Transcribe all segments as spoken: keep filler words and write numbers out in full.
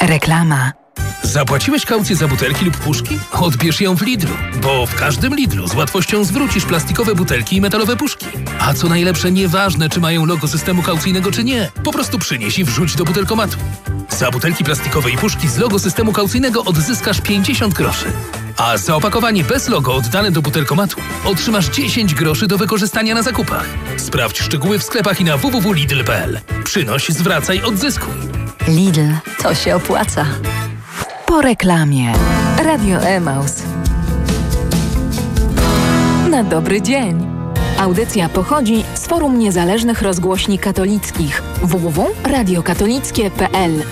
Reklama. Zapłaciłeś kaucję za butelki lub puszki? Odbierz ją w Lidlu, bo w każdym Lidlu z łatwością zwrócisz plastikowe butelki i metalowe puszki. A co najlepsze, nieważne czy mają logo systemu kaucyjnego czy nie, po prostu przynieś i wrzuć do butelkomatu. Za butelki plastikowe i puszki z logo systemu kaucyjnego odzyskasz pięćdziesiąt groszy. A za opakowanie bez logo oddane do butelkomatu otrzymasz dziesięć groszy do wykorzystania na zakupach. Sprawdź szczegóły w sklepach i na w w w kropka lidl kropka p l. Przynoś, zwracaj, odzyskuj. Lidl, to się opłaca. Po reklamie. Radio Emaus. Na dobry dzień. Audycja pochodzi z Forum Niezależnych Rozgłośni Katolickich w w w kropka radio katolickie kropka p l.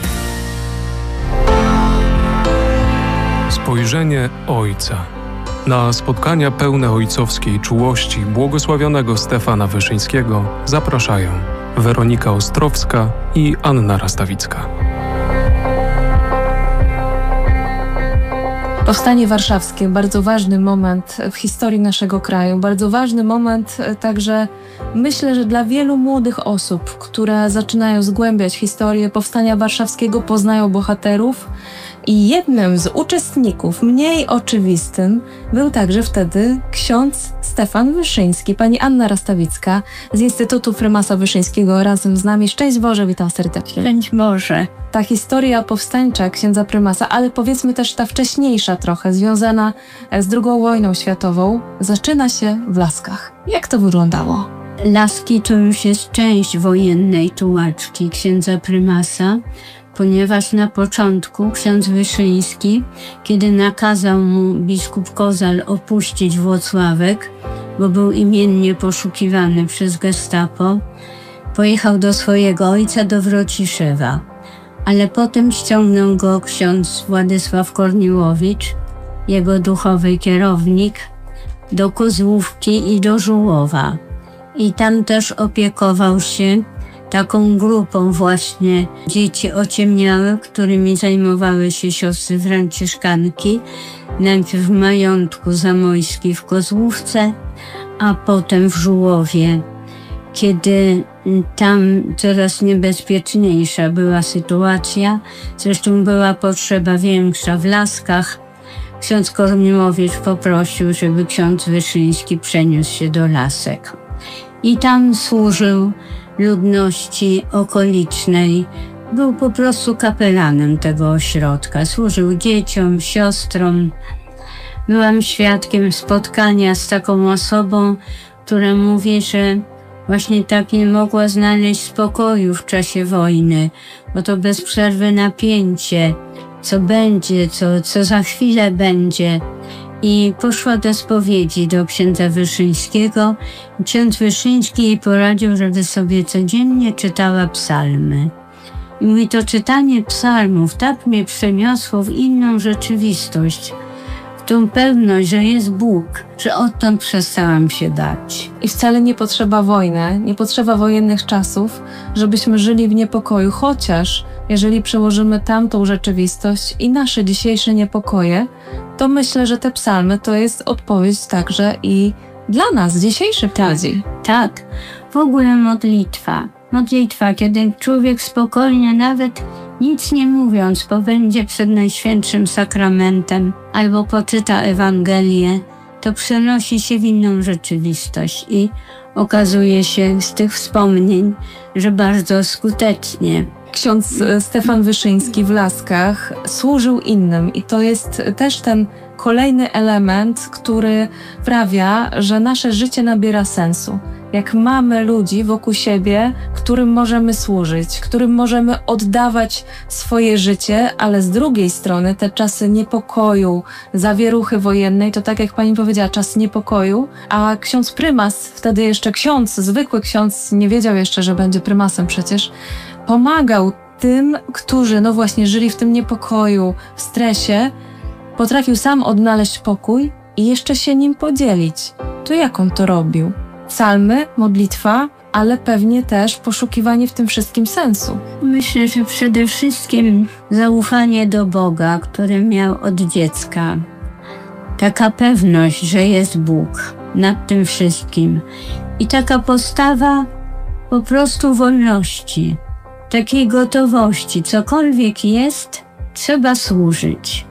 Spojrzenie Ojca. Na spotkania pełne ojcowskiej czułości błogosławionego Stefana Wyszyńskiego zapraszają Weronika Ostrowska i Anna Rastawicka. Powstanie Warszawskie, bardzo ważny moment w historii naszego kraju, bardzo ważny moment także, myślę, że dla wielu młodych osób, które zaczynają zgłębiać historię Powstania Warszawskiego, poznają bohaterów i jednym z uczestników, mniej oczywistym, był także wtedy ksiądz Stefan Wyszyński. Pani Anna Rastawicka z Instytutu Prymasa Wyszyńskiego razem z nami. Szczęść Boże, witam serdecznie. Szczęść Boże. Ta historia powstańcza księdza prymasa, ale powiedzmy też ta wcześniejsza trochę, związana z drugą wojną światową, zaczyna się w Laskach. Jak to wyglądało? Laski to już jest część wojennej tułaczki księdza prymasa, ponieważ na początku ksiądz Wyszyński, kiedy nakazał mu biskup Kozal opuścić Włocławek, bo był imiennie poszukiwany przez gestapo, pojechał do swojego ojca do Wrociszewa. Ale potem ściągnął go ksiądz Władysław Korniłowicz, jego duchowy kierownik, do Kozłówki i do Żułowa. I tam też opiekował się taką grupą właśnie dzieci ociemniałych, którymi zajmowały się siostry franciszkanki, najpierw w majątku Zamojski w Kozłówce, a potem w Żułowie. Kiedy tam coraz niebezpieczniejsza była sytuacja, zresztą była potrzeba większa w Laskach, ksiądz Korniłowicz poprosił, żeby ksiądz Wyszyński przeniósł się do Lasek. I tam służył ludności okolicznej. Był po prostu kapelanem tego ośrodka. Służył dzieciom, siostrom. Byłam świadkiem spotkania z taką osobą, która mówi, że właśnie tak nie mogła znaleźć spokoju w czasie wojny, bo to bez przerwy napięcie, co będzie, co, co za chwilę będzie. I poszła do spowiedzi do księdza Wyszyńskiego. Ksiądz Wyszyński jej poradził, żeby sobie codziennie czytała psalmy. I mówi, to czytanie psalmów tak mnie przeniosło w inną rzeczywistość, w tą pewność, że jest Bóg, że odtąd przestałam się bać. I wcale nie potrzeba wojny, nie potrzeba wojennych czasów, żebyśmy żyli w niepokoju, chociaż jeżeli przełożymy tamtą rzeczywistość i nasze dzisiejsze niepokoje, to myślę, że te psalmy to jest odpowiedź także i dla nas, dzisiejszych tak, ludzi. Tak, w ogóle modlitwa. Modlitwa, kiedy człowiek spokojnie, nawet nic nie mówiąc, pobędzie przed Najświętszym Sakramentem albo poczyta Ewangelię, to przenosi się w inną rzeczywistość i okazuje się z tych wspomnień, że bardzo skutecznie. Ksiądz Stefan Wyszyński w Laskach służył innym i to jest też ten kolejny element, który sprawia, że nasze życie nabiera sensu. Jak mamy ludzi wokół siebie, którym możemy służyć, którym możemy oddawać swoje życie, ale z drugiej strony te czasy niepokoju, zawieruchy wojennej, to tak jak pani powiedziała, czas niepokoju, a ksiądz prymas, wtedy jeszcze ksiądz, zwykły ksiądz, nie wiedział jeszcze, że będzie prymasem przecież, pomagał tym, którzy no właśnie żyli w tym niepokoju, w stresie, potrafił sam odnaleźć pokój i jeszcze się nim podzielić. To jak on to robił? Psalmy, modlitwa, ale pewnie też poszukiwanie w tym wszystkim sensu. Myślę, że przede wszystkim zaufanie do Boga, które miał od dziecka. Taka pewność, że jest Bóg nad tym wszystkim. I taka postawa po prostu wolności, takiej gotowości. Cokolwiek jest, trzeba służyć.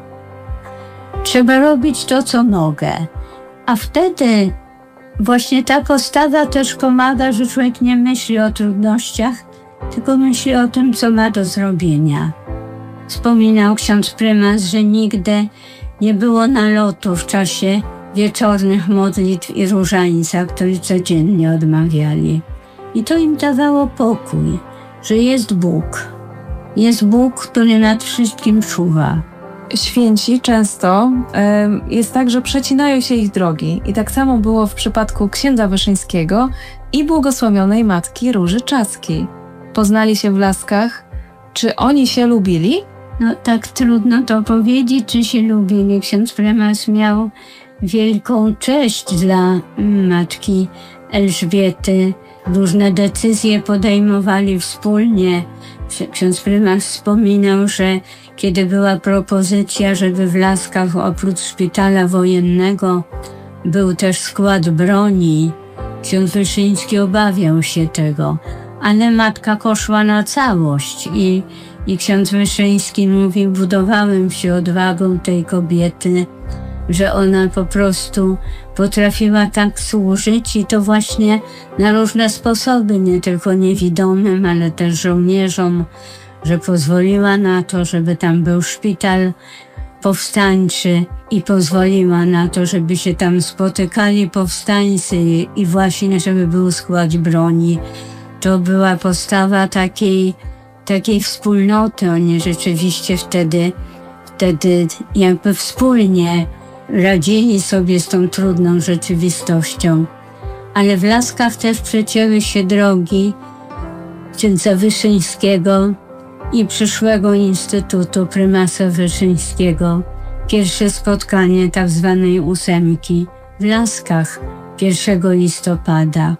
Trzeba robić to, co mogę. A wtedy właśnie ta postawa też pomaga, że człowiek nie myśli o trudnościach, tylko myśli o tym, co ma do zrobienia. Wspominał ksiądz prymas, że nigdy nie było nalotu w czasie wieczornych modlitw i różańca, który codziennie odmawiali. I to im dawało pokój, że jest Bóg. Jest Bóg, który nad wszystkim czuwa. Święci często y, jest tak, że przecinają się ich drogi. I tak samo było w przypadku księdza Wyszyńskiego i błogosławionej matki Róży Czaskiej. Poznali się w Laskach. Czy oni się lubili? No tak trudno to powiedzieć, czy się lubili. Ksiądz prymas miał wielką cześć dla matki Elżbiety. Różne decyzje podejmowali wspólnie. Ksiądz prymas wspominał, że kiedy była propozycja, żeby w Laskach oprócz szpitala wojennego był też skład broni, ksiądz Wyszyński obawiał się tego, ale matka poszła na całość i, i ksiądz Wyszyński mówił, budowałem się odwagą tej kobiety, że ona po prostu potrafiła tak służyć i to właśnie na różne sposoby, nie tylko niewidomym, ale też żołnierzom, że pozwoliła na to, żeby tam był szpital powstańczy i pozwoliła na to, żeby się tam spotykali powstańcy i właśnie, żeby był skład broni. To była postawa takiej, takiej wspólnoty. Oni rzeczywiście wtedy, wtedy jakby wspólnie radzili sobie z tą trudną rzeczywistością. Ale w Laskach też przecięły się drogi księdza Wyszyńskiego i przyszłego Instytutu Prymasa Wyszyńskiego. Pierwsze spotkanie tak zwanej ósemki w Laskach pierwszego listopada,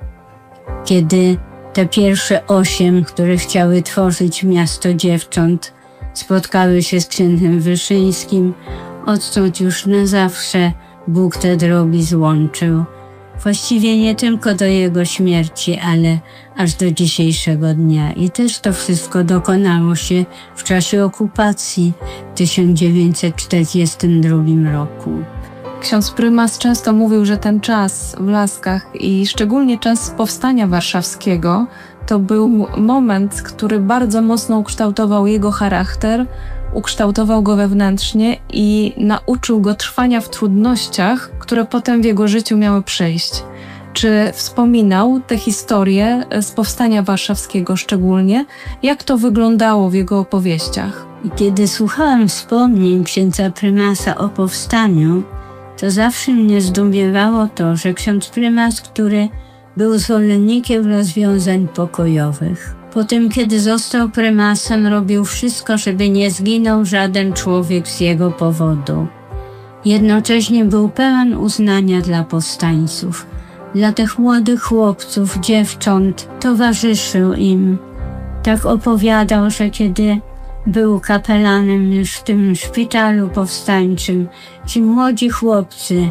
kiedy te pierwsze osiem, które chciały tworzyć miasto dziewcząt, spotkały się z księdzem Wyszyńskim. Odtąd już na zawsze Bóg te drogi złączył. Właściwie nie tylko do jego śmierci, ale aż do dzisiejszego dnia. I też to wszystko dokonało się w czasie okupacji w tysiąc dziewięćset czterdziestym drugim roku. Ksiądz prymas często mówił, że ten czas w Laskach i szczególnie czas powstania warszawskiego to był moment, który bardzo mocno ukształtował jego charakter, ukształtował go wewnętrznie i nauczył go trwania w trudnościach, które potem w jego życiu miały przyjść. Czy wspominał te historie z powstania warszawskiego szczególnie? Jak to wyglądało w jego opowieściach? I kiedy słuchałam wspomnień księdza prymasa o powstaniu, to zawsze mnie zdumiewało to, że ksiądz prymas, który był zwolennikiem rozwiązań pokojowych, potem, kiedy został prymasem, robił wszystko, żeby nie zginął żaden człowiek z jego powodu. Jednocześnie był pełen uznania dla powstańców, dla tych młodych chłopców, dziewcząt, towarzyszył im. Tak opowiadał, że kiedy był kapelanem już w tym szpitalu powstańczym, ci młodzi chłopcy,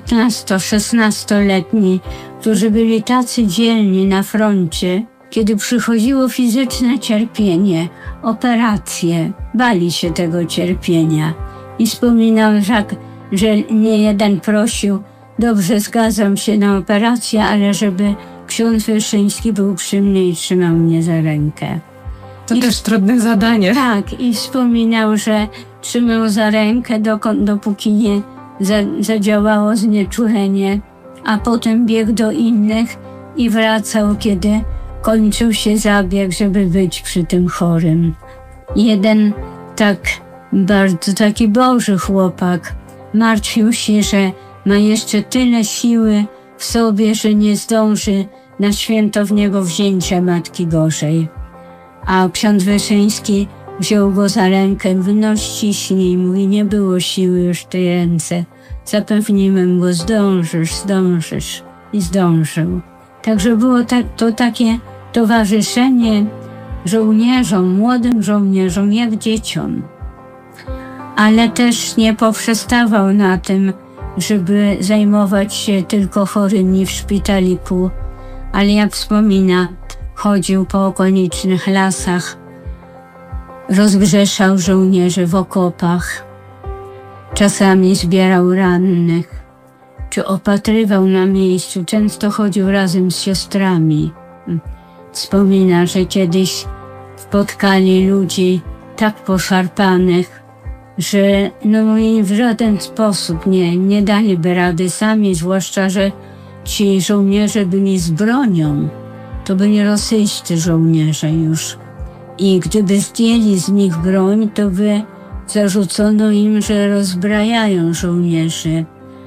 piętnasto-szesnastoletni, którzy byli tacy dzielni na froncie, kiedy przychodziło fizyczne cierpienie, operacje, bali się tego cierpienia. I wspominał, że, że nie jeden prosił, dobrze, zgadzam się na operację, ale żeby ksiądz Wyszyński był przy mnie i trzymał mnie za rękę. To I, też trudne zadanie. Tak, i wspominał, że trzymał za rękę, dokąd, dopóki nie za, zadziałało znieczulenie, a potem biegł do innych i wracał, kiedy kończył się zabieg, żeby być przy tym chorym. Jeden tak bardzo taki boży chłopak martwił się, że ma jeszcze tyle siły w sobie, że nie zdąży na świętownego wzięcia Matki Bożej. A ksiądz Wyszyński wziął go za rękę, mówi, no ściśnij, mówi, nie było siły już w tej ręce. Zapewniłem go, zdążysz, zdążysz. I zdążył. Także było tak, to takie towarzyszenie żołnierzom, młodym żołnierzom, jak dzieciom. Ale też nie poprzestawał na tym, żeby zajmować się tylko chorymi w szpitaliku, ale jak wspomina, chodził po okolicznych lasach, rozgrzeszał żołnierzy w okopach, czasami zbierał rannych, czy opatrywał na miejscu, często chodził razem z siostrami. Wspomina, że kiedyś spotkali ludzi tak poszarpanych, że no im w żaden sposób nie, nie daliby rady sami, zwłaszcza, że ci żołnierze byli z bronią. To byli rosyjscy żołnierze już. I gdyby zdjęli z nich broń, to by zarzucono im, że rozbrajają żołnierzy.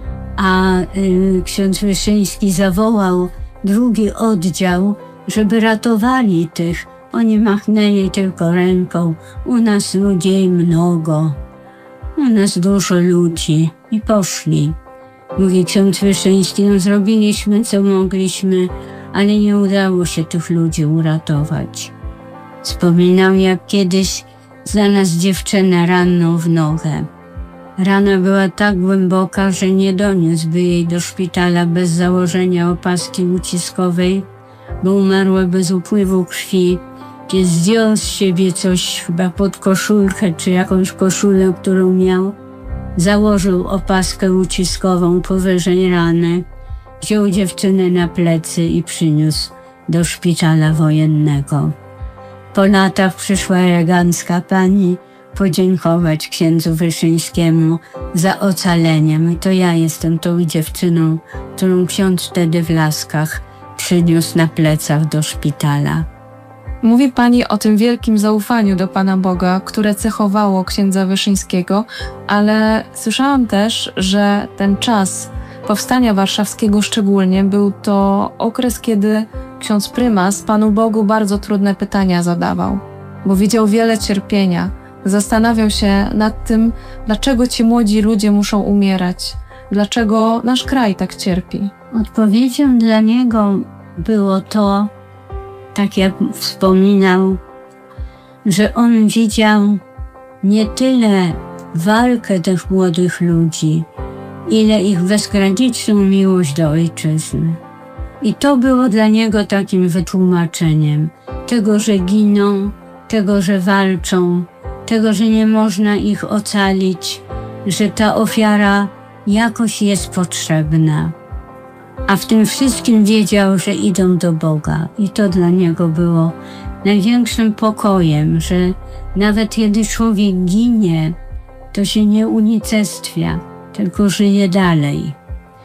A y, ksiądz Wyszyński zawołał drugi oddział, żeby ratowali tych. Oni machnęli tylko ręką. U nas ludzi mnogo. U nas dużo ludzi. I poszli. Mówi ksiądz Wyszyński, no zrobiliśmy co mogliśmy, ale nie udało się tych ludzi uratować. Wspominał, jak kiedyś znalazł dziewczynę ranną w nogę. Rana była tak głęboka, że nie doniósłby jej do szpitala bez założenia opaski uciskowej, bo umarła bez upływu krwi. Kiedy zdjął z siebie coś chyba pod koszulkę, czy jakąś koszulę, którą miał, założył opaskę uciskową powyżej rany, wziął dziewczynę na plecy i przyniósł do szpitala wojennego. Po latach przyszła elegancka pani podziękować księdzu Wyszyńskiemu za ocaleniem. I to ja jestem tą dziewczyną, którą ksiądz wtedy w Laskach przyniósł na plecach do szpitala. Mówi pani o tym wielkim zaufaniu do Pana Boga, które cechowało księdza Wyszyńskiego, ale słyszałam też, że ten czas powstania warszawskiego szczególnie był to okres, kiedy ksiądz prymas Panu Bogu bardzo trudne pytania zadawał, bo widział wiele cierpienia. Zastanawiał się nad tym, dlaczego ci młodzi ludzie muszą umierać, dlaczego nasz kraj tak cierpi. Odpowiedzią dla niego było to, tak jak wspominał, że on widział nie tyle walkę tych młodych ludzi, ile ich bezgraniczną miłość do ojczyzny. I to było dla niego takim wytłumaczeniem tego, że giną, tego, że walczą, tego, że nie można ich ocalić, że ta ofiara jakoś jest potrzebna. A w tym wszystkim wiedział, że idą do Boga. I to dla niego było największym pokojem, że nawet kiedy człowiek ginie, to się nie unicestwia, tylko żyje dalej.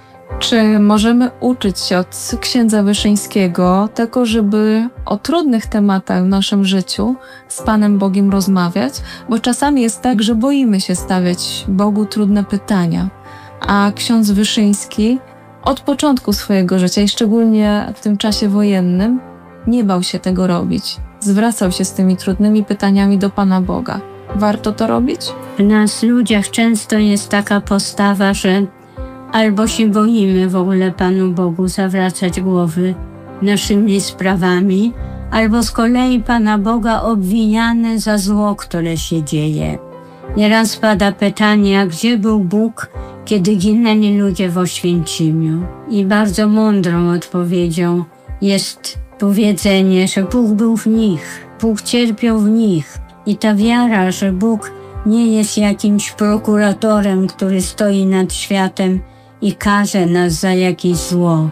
Czy możemy uczyć się od księdza Wyszyńskiego tego, żeby o trudnych tematach w naszym życiu z Panem Bogiem rozmawiać? Bo czasami jest tak, że boimy się stawiać Bogu trudne pytania, a ksiądz Wyszyński od początku swojego życia i szczególnie w tym czasie wojennym nie bał się tego robić. Zwracał się z tymi trudnymi pytaniami do Pana Boga. Warto to robić? W nas ludziach często jest taka postawa, że albo się boimy w ogóle Panu Bogu zawracać głowy naszymi sprawami, albo z kolei Pana Boga obwiniane za zło, które się dzieje. Nieraz pada pytanie, a gdzie był Bóg, kiedy ginęli ludzie w Oświęcimiu? I bardzo mądrą odpowiedzią jest powiedzenie, że Bóg był w nich, Bóg cierpiał w nich. I ta wiara, że Bóg nie jest jakimś prokuratorem, który stoi nad światem i karze nas za jakieś zło.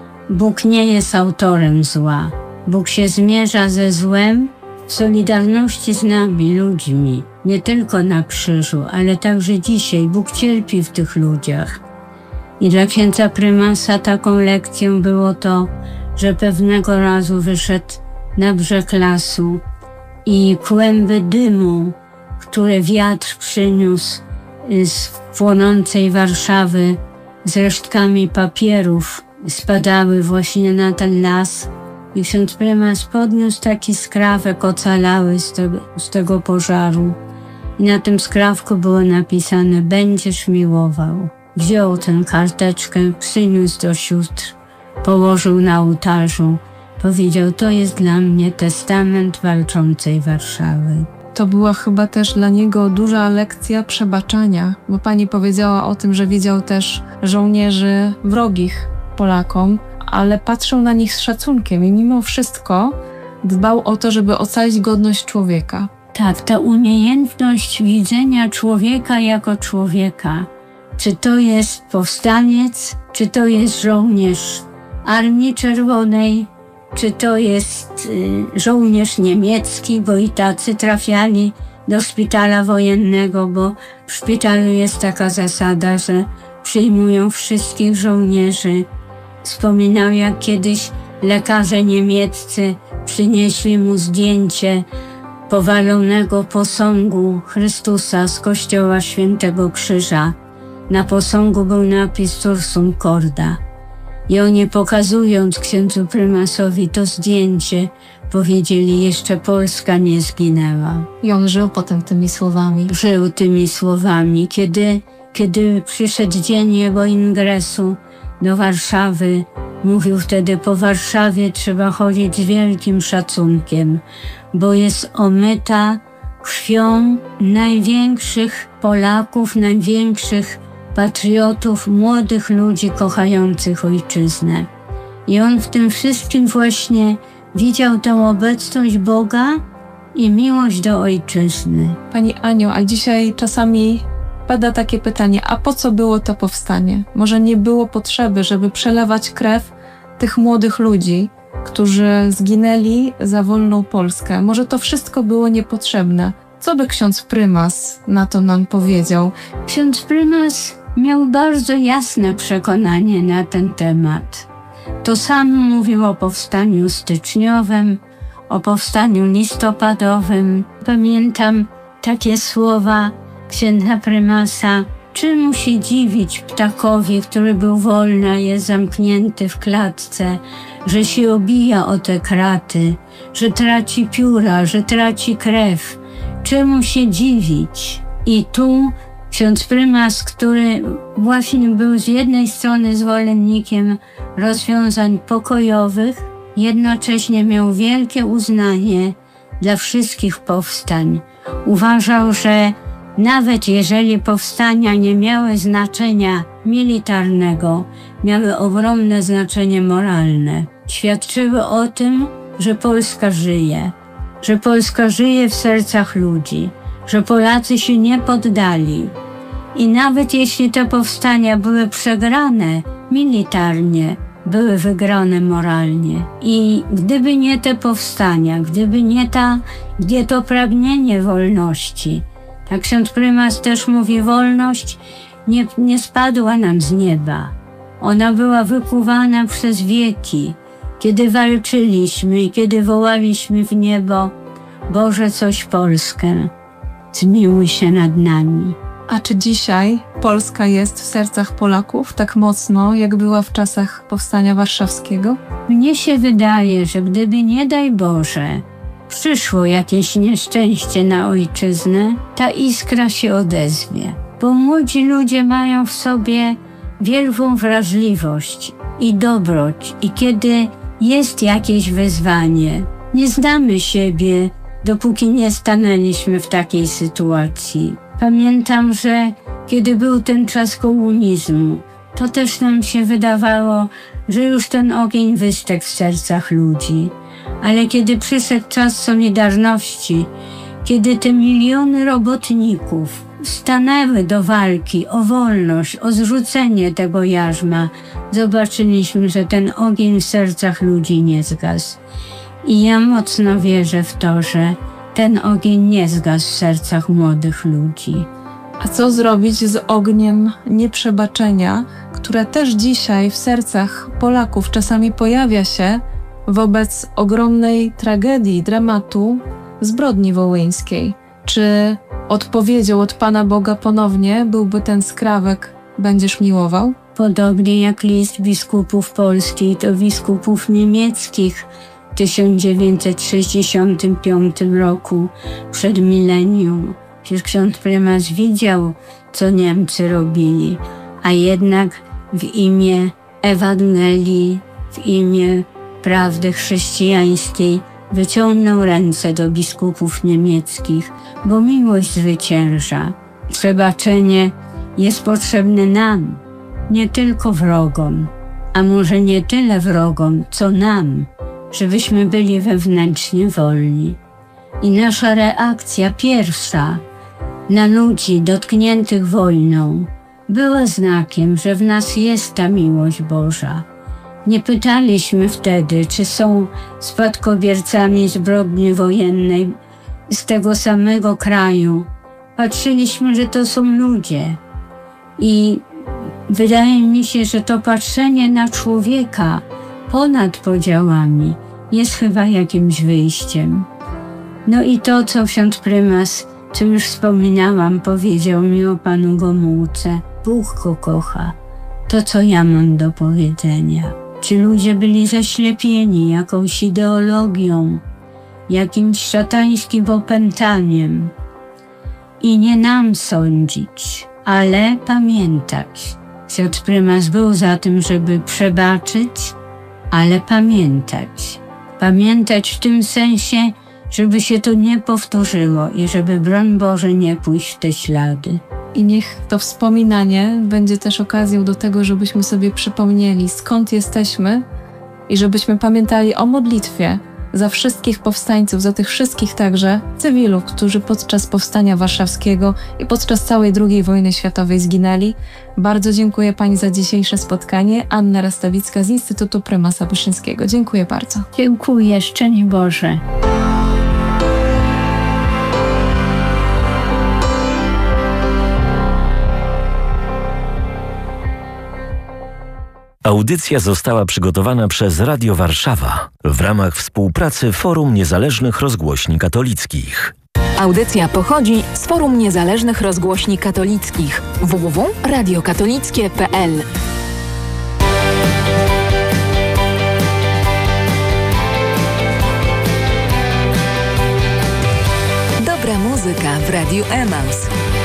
Bóg nie jest autorem zła. Bóg się zmierza ze złem w solidarności z nami, ludźmi. Nie tylko na krzyżu, ale także dzisiaj. Bóg cierpi w tych ludziach. I dla księdza prymasa taką lekcją było to, że pewnego razu wyszedł na brzeg lasu i kłęby dymu, które wiatr przyniósł z płonącej Warszawy, z resztkami papierów, spadały właśnie na ten las. I ksiądz prymas podniósł taki skrawek ocalały z tego, z tego pożaru. I na tym skrawku było napisane: będziesz miłował. Wziął tę karteczkę, przyniósł do sióstr, położył na ołtarzu. Powiedział: to jest dla mnie testament walczącej Warszawy. To była chyba też dla niego duża lekcja przebaczania, bo pani powiedziała o tym, że widział też żołnierzy wrogich Polakom, ale patrzył na nich z szacunkiem i mimo wszystko dbał o to, żeby ocalić godność człowieka. Tak, ta umiejętność widzenia człowieka jako człowieka. Czy to jest powstaniec, czy to jest żołnierz Armii Czerwonej, czy to jest y, żołnierz niemiecki, bo i tacy trafiali do szpitala wojennego, bo w szpitalu jest taka zasada, że przyjmują wszystkich żołnierzy. Wspominał, jak kiedyś lekarze niemieccy przynieśli mu zdjęcie powalonego posągu Chrystusa z kościoła Świętego Krzyża. Na posągu był napis Sursum Corda. I oni, pokazując księdzu prymasowi to zdjęcie, powiedzieli: jeszcze Polska nie zginęła. I on żył potem tymi słowami. Żył tymi słowami. Kiedy, kiedy przyszedł dzień jego ingresu do Warszawy, mówił wtedy: po Warszawie trzeba chodzić z wielkim szacunkiem, bo jest omyta krwią największych Polaków, największych patriotów, młodych ludzi kochających ojczyznę. I on w tym wszystkim właśnie widział tę obecność Boga i miłość do ojczyzny. Pani Aniu, a dzisiaj czasami pada takie pytanie: a po co było to powstanie? Może nie było potrzeby, żeby przelewać krew tych młodych ludzi, którzy zginęli za wolną Polskę. Może to wszystko było niepotrzebne. Co by ksiądz prymas na to nam powiedział? Ksiądz prymas miał bardzo jasne przekonanie na ten temat. To sam mówił o powstaniu styczniowym, o powstaniu listopadowym. Pamiętam takie słowa księdza prymasa: czemu się dziwić ptakowi, który był wolny, a jest zamknięty w klatce, że się obija o te kraty, że traci pióra, że traci krew. Czemu się dziwić? I tu ksiądz prymas, który właśnie był z jednej strony zwolennikiem rozwiązań pokojowych, jednocześnie miał wielkie uznanie dla wszystkich powstań. Uważał, że nawet jeżeli powstania nie miały znaczenia militarnego, miały ogromne znaczenie moralne. Świadczyły o tym, że Polska żyje, że Polska żyje w sercach ludzi, że Polacy się nie poddali. I nawet jeśli te powstania były przegrane militarnie, były wygrane moralnie. I gdyby nie te powstania, gdyby nie, ta, nie to pragnienie wolności, tak ksiądz prymas też mówi, wolność nie, nie spadła nam z nieba. Ona była wykuwana przez wieki, kiedy walczyliśmy i kiedy wołaliśmy w niebo: Boże, coś Polskę, zmiłuj się nad nami. A czy dzisiaj Polska jest w sercach Polaków tak mocno, jak była w czasach Powstania Warszawskiego? Mnie się wydaje, że gdyby, nie daj Boże, przyszło jakieś nieszczęście na ojczyznę, ta iskra się odezwie. Bo młodzi ludzie mają w sobie wielką wrażliwość i dobroć. I kiedy jest jakieś wyzwanie, nie znamy siebie, dopóki nie stanęliśmy w takiej sytuacji. Pamiętam, że kiedy był ten czas komunizmu, to też nam się wydawało, że już ten ogień wystekł w sercach ludzi. Ale kiedy przyszedł czas Solidarności, kiedy te miliony robotników stanęły do walki o wolność, o zrzucenie tego jarzma, zobaczyliśmy, że ten ogień w sercach ludzi nie zgasł. I ja mocno wierzę w to, że ten ogień nie zgasł w sercach młodych ludzi. A co zrobić z ogniem nieprzebaczenia, które też dzisiaj w sercach Polaków czasami pojawia się wobec ogromnej tragedii, dramatu zbrodni wołyńskiej? Czy odpowiedzią od Pana Boga ponownie byłby ten skrawek: będziesz miłował? Podobnie jak list biskupów polskich do biskupów niemieckich w tysiąc dziewięćset sześćdziesiątym piątym roku, przed milenium. Przecież ksiądz prymas widział, co Niemcy robili, a jednak w imię Ewangelii, w imię prawdy chrześcijańskiej wyciągnął ręce do biskupów niemieckich, bo miłość zwycięża. Przebaczenie jest potrzebne nam, nie tylko wrogom, a może nie tyle wrogom, co nam, żebyśmy byli wewnętrznie wolni. I nasza reakcja pierwsza na ludzi dotkniętych wojną była znakiem, że w nas jest ta miłość Boża. Nie pytaliśmy wtedy, czy są spadkobiercami zbrodni wojennej z tego samego kraju. Patrzyliśmy, że to są ludzie. I wydaje mi się, że to patrzenie na człowieka ponad podziałami jest chyba jakimś wyjściem. No i to, co ksiądz prymas, co już wspominałam, powiedział mi o Panu Gomułce. Bóg go kocha. To, co ja mam do powiedzenia. Czy ludzie byli zaślepieni jakąś ideologią, jakimś szatańskim opętaniem? I nie nam sądzić, ale pamiętać. Ksiądz prymas był za tym, żeby przebaczyć, ale pamiętać. Pamiętać w tym sensie, żeby się to nie powtórzyło i żeby, broń Boże, nie pójść w te ślady. I niech to wspominanie będzie też okazją do tego, żebyśmy sobie przypomnieli, skąd jesteśmy i żebyśmy pamiętali o modlitwie za wszystkich powstańców, za tych wszystkich także cywilów, którzy podczas Powstania Warszawskiego i podczas całej drugiej wojny światowej zginęli. Bardzo dziękuję Pani za dzisiejsze spotkanie. Anna Rastawicka z Instytutu Prymasa Wyszyńskiego. Dziękuję bardzo. Dziękuję, szczęść Boże. Audycja została przygotowana przez Radio Warszawa w ramach współpracy Forum Niezależnych Rozgłośni Katolickich. Audycja pochodzi z Forum Niezależnych Rozgłośni Katolickich w w w kropka radio katolickie kropka p l. Dobra muzyka w Radiu Emaus.